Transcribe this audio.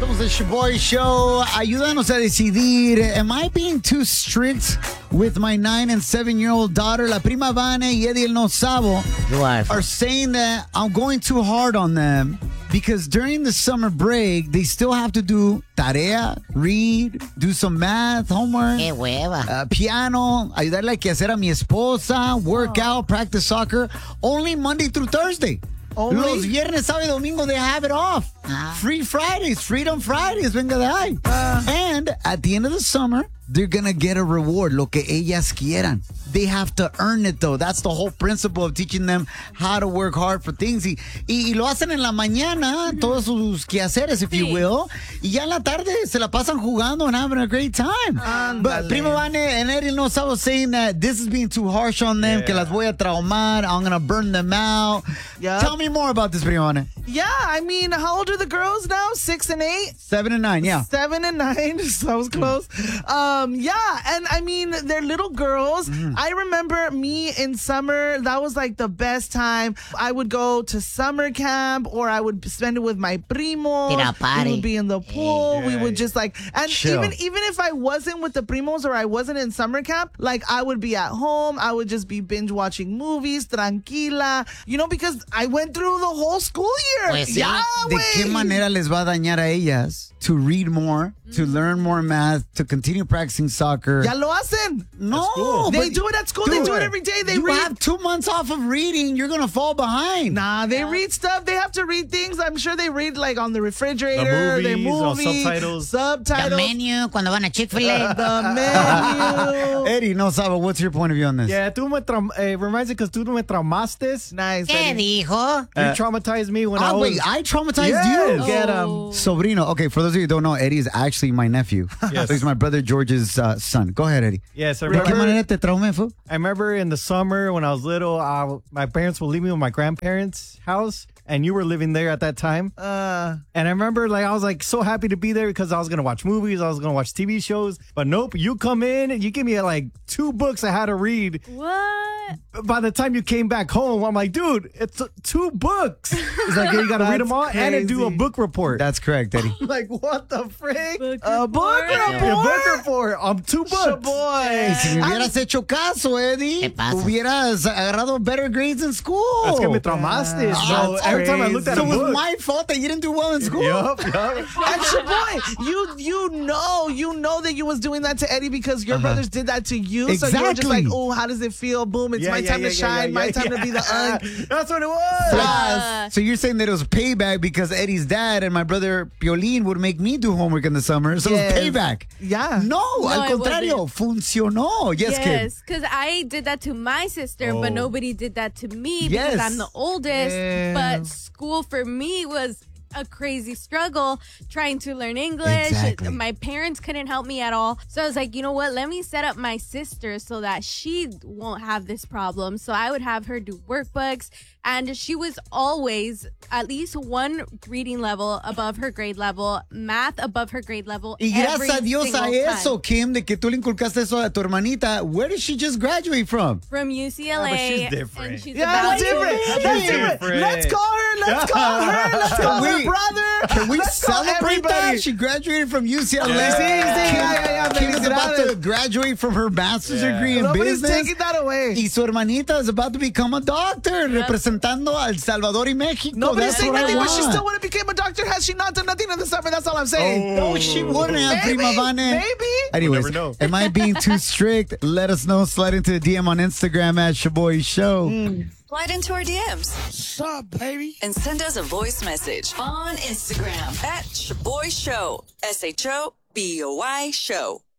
Somos el Shaboy Show. Ayúdanos a decidir. Am I being too strict with my 9 and 7-year-old daughter? La prima Vane y Eddie el No Sabo are saying that I'm going too hard on them because during the summer break, they still have to do tarea, read, do some math, homework. Qué hueva. Piano, ayudarle a que hacer a mi esposa, work out, practice soccer, only Monday through Thursday. Only? Los viernes, sábado y domingo, they have it off. Free Fridays, Freedom Fridays, venga de ahí. And at the end of the summer, they're going to get a reward, lo que ellas quieran. They have to earn it, though. That's the whole principle of teaching them how to work hard for things. Y lo hacen en la mañana, todos sus quehaceres, if you will. Y ya en la tarde se la pasan jugando and having a great time. But Primo Vane and Eddie No Sabo saying that this is being too harsh on them, que las voy a traumar, I'm going to burn them out. Yep. Tell me more about this, Primo Vane. Yeah, I mean, how old are the girls now? 6 and 8? 7 and 9, yeah. 7 and 9, so that was close. Yeah, and I mean, they're little girls. I remember me in summer, that was like the best time. I would go to summer camp or I would spend it with my primos. We would be in the pool. We would just like, and chill. even if I wasn't with the primos or I wasn't in summer camp, like I would be at home. I would just be binge watching movies, tranquila, you know, because I went through the whole school year. Pues sí. Yeah, ¿De qué manera les va a dañar a ellas to read more, to learn more math, to continue practicing soccer? Ya lo hacen. No. They do it at school. They do it every day. They you read. have 2 months off of reading. You're going to fall behind. Nah, they read stuff. They have to read things. I'm sure they read like on the refrigerator. The they movies, subtitles. The menu, cuando van a Chick-fil-A. The menu. Eddie, no sabe, what's your point of view on this? Yeah, reminds me because tú me traumaste. Nice. ¿Qué Eddie. dijo? You traumatized me when I was... Wait, I traumatized Yes. you? Get Sobrino. Okay, for those of you who don't know, Eddie is actually my nephew. Yes. So he's my brother George's son. Go ahead, Eddie. Yes, I ¿De qué remember, manera te traumé, fu? I remember in the summer when I was little, my parents would leave me with my grandparents' house, and you were living there at that time. And I remember, like, I was like so happy to be there because I was gonna watch movies, I was gonna watch TV shows. But nope, you come in and you give me like 2 books I had to read. What? By the time you came back home, I'm like, dude, it's 2 books. It's like, you gotta read them all and do a book report. That's correct, Eddie. I'm like, what the frick? A book report. A book report. 2 books. Boy. Si me hubieras hecho caso, Eddie, ¿Qué pasa? hubieras agarrado better grades in school. That's que me traumaste. So every time I looked at So a it was book. my fault that you didn't do well in school? Yup. And Shaboy, you know that you was doing that to Eddie because your brothers did that to you. So you were just like, oh, how does it feel? Boom, it's my time to shine, my time to be the That's what it was. So you're saying that it was payback because Eddie's dad and my brother Piolín would make me do homework in the summer. So Yes. it was payback. Yeah. No, al it contrario, funcionó. Yes, kid. Yes, because I did that to my sister, but nobody did that to me Yes. because I'm the oldest. Yeah. But school for me was a crazy struggle trying to learn English. Exactly. My parents couldn't help me at all. So I was like, you know what? Let me set up my sister so that she won't have this problem. So I would have her do workbooks. And she was always at least 1 reading level above her grade level, math above her grade level. Y every gracias a Dios a single eso, time. Kim, de que tú le inculcaste eso a tu hermanita. Where did she just graduate from? From UCLA. but she's different. And she's Yeah, about that's different. That's different. Let's call her. Let's call her. Let's call her brother. Can we Let's call celebrate that? everybody. She graduated from UCLA. Yeah. Kim is about to graduate from her master's degree in Nobody's business. taking that away. Y su hermanita is about to become a doctor, representando al Salvador y México. Nobody's That's saying what I nothing, but want. she still would have became a doctor had she not done nothing in the summer. That's all I'm saying. No, she wouldn't have, Maybe, Prima Vane. maybe. Anyways, We'll never know. am I being too strict? Let us know. Slide into the DM on Instagram at Shaboy Show. Slide into our DMs. What's up, baby? And send us a voice message on Instagram at Shaboy Show. SHOBOY Show.